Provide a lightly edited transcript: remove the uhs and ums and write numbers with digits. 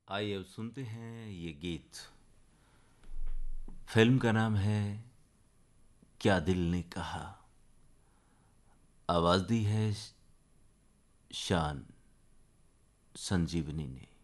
आइए अब सुनते हैं ये गीत। फिल्म का नाम है क्या दिल ने कहा। आवाज दी है शान संजीवनी ने।